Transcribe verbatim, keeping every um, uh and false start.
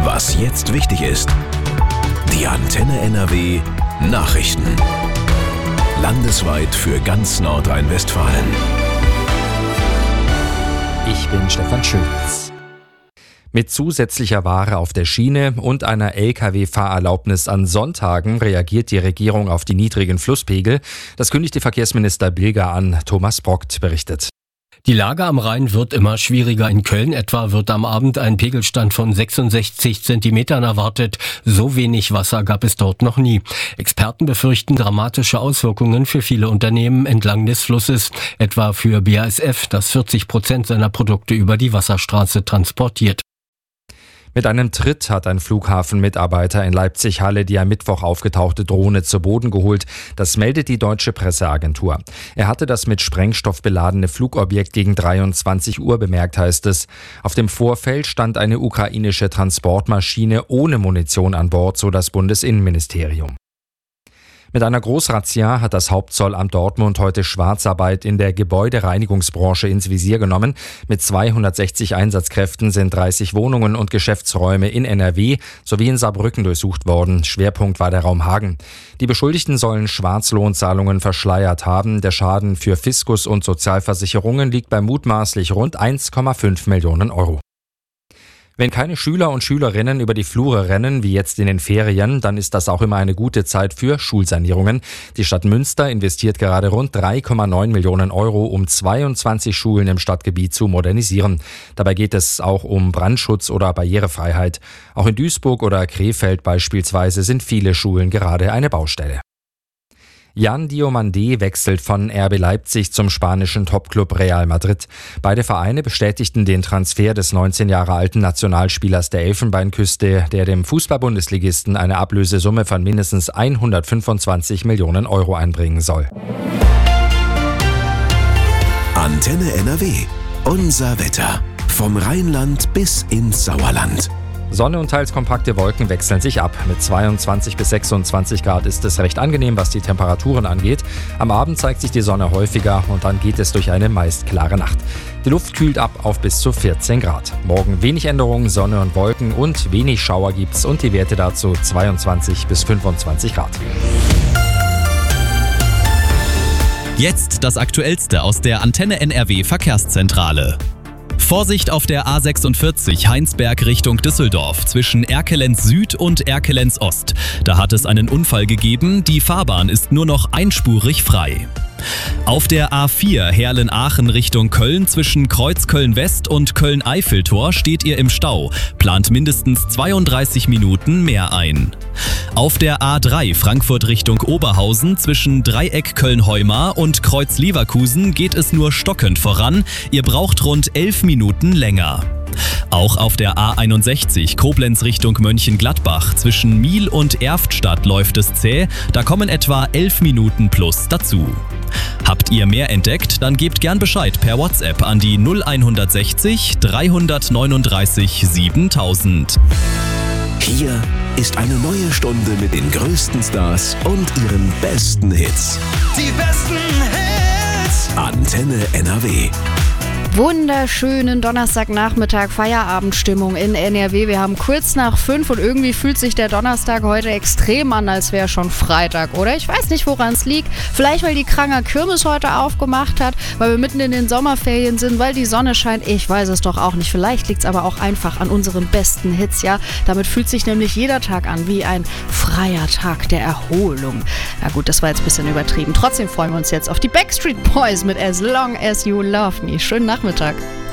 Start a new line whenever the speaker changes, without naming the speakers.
Was jetzt wichtig ist. Die Antenne N R W Nachrichten. Landesweit für ganz Nordrhein-Westfalen.
Ich bin Stefan Schulz. Mit zusätzlicher Ware auf der Schiene und einer L K W-Fahrerlaubnis an Sonntagen reagiert die Regierung auf die niedrigen Flusspegel. Das kündigte Verkehrsminister Bilger an. Thomas Brockt berichtet.
Die Lage am Rhein wird immer schwieriger. In Köln etwa wird am Abend ein Pegelstand von sechsundsechzig Zentimetern erwartet. So wenig Wasser gab es dort noch nie. Experten befürchten dramatische Auswirkungen für viele Unternehmen entlang des Flusses. Etwa für B A S F, das vierzig Prozent seiner Produkte über die Wasserstraße transportiert.
Mit einem Tritt hat ein Flughafenmitarbeiter in Leipzig-Halle die am Mittwoch aufgetauchte Drohne zu Boden geholt. Das meldet die deutsche Presseagentur. Er hatte das mit Sprengstoff beladene Flugobjekt gegen dreiundzwanzig Uhr bemerkt, heißt es. Auf dem Vorfeld stand eine ukrainische Transportmaschine ohne Munition an Bord, so das Bundesinnenministerium. Mit einer Großrazzia hat das Hauptzollamt Dortmund heute Schwarzarbeit in der Gebäudereinigungsbranche ins Visier genommen. Mit zweihundertsechzig Einsatzkräften sind dreißig Wohnungen und Geschäftsräume in N R W sowie in Saarbrücken durchsucht worden. Schwerpunkt war der Raum Hagen. Die Beschuldigten sollen Schwarzlohnzahlungen verschleiert haben. Der Schaden für Fiskus und Sozialversicherungen liegt bei mutmaßlich rund eins Komma fünf Millionen Euro. Wenn keine Schüler und Schülerinnen über die Flure rennen, wie jetzt in den Ferien, dann ist das auch immer eine gute Zeit für Schulsanierungen. Die Stadt Münster investiert gerade rund drei Komma neun Millionen Euro, um zweiundzwanzig Schulen im Stadtgebiet zu modernisieren. Dabei geht es auch um Brandschutz oder Barrierefreiheit. Auch in Duisburg oder Krefeld beispielsweise sind viele Schulen gerade eine Baustelle. Jan Diomandé wechselt von R B Leipzig zum spanischen Topclub Real Madrid. Beide Vereine bestätigten den Transfer des neunzehn Jahre alten Nationalspielers der Elfenbeinküste, der dem Fußball-Bundesligisten eine Ablösesumme von mindestens hundertfünfundzwanzig Millionen Euro einbringen soll.
Antenne N R W. Unser Wetter. Vom Rheinland bis ins Sauerland.
Sonne und teils kompakte Wolken wechseln sich ab. Mit zweiundzwanzig bis sechsundzwanzig Grad ist es recht angenehm, was die Temperaturen angeht. Am Abend zeigt sich die Sonne häufiger und dann geht es durch eine meist klare Nacht. Die Luft kühlt ab auf bis zu vierzehn Grad. Morgen wenig Änderungen, Sonne und Wolken und wenig Schauer gibt's und die Werte dazu zweiundzwanzig bis fünfundzwanzig Grad.
Jetzt das Aktuellste aus der Antenne N R W Verkehrszentrale. Vorsicht auf der A sechsundvierzig Heinsberg Richtung Düsseldorf zwischen Erkelenz Süd und Erkelenz Ost. Da hat es einen Unfall gegeben, die Fahrbahn ist nur noch einspurig frei. Auf der A vier Herlen-Aachen Richtung Köln zwischen Kreuzköln-West und Köln-Eiffeltor steht ihr im Stau. Plant mindestens zweiunddreißig Minuten mehr ein. Auf der A drei Frankfurt Richtung Oberhausen zwischen Dreieck Köln-Heumar und Kreuz-Leverkusen geht es nur stockend voran. Ihr braucht rund elf Minuten länger. Auch auf der A einundsechzig Koblenz Richtung Mönchengladbach zwischen Miel und Erftstadt läuft es zäh. Da kommen etwa elf Minuten plus dazu. Habt ihr mehr entdeckt? Dann gebt gern Bescheid per WhatsApp an die null hundertsechzig dreihundertneununddreißig siebentausend.
Hier ist eine neue Stunde mit den größten Stars und ihren besten Hits.
Die besten Hits.
Antenne N R W.
Wunderschönen Donnerstagnachmittag, Feierabendstimmung in N R W. Wir haben kurz nach fünf und irgendwie fühlt sich der Donnerstag heute extrem an, als wäre schon Freitag, oder? Ich weiß nicht, woran es liegt. Vielleicht, weil die Kranger Kirmes heute aufgemacht hat, weil wir mitten in den Sommerferien sind, weil die Sonne scheint. Ich weiß es doch auch nicht. Vielleicht liegt es aber auch einfach an unseren besten Hits, ja? Damit fühlt sich nämlich jeder Tag an wie ein freier Tag der Erholung. Na gut, das war jetzt ein bisschen übertrieben. Trotzdem freuen wir uns jetzt auf die Backstreet Boys mit As Long As You Love Me. Schönen Nachmittag.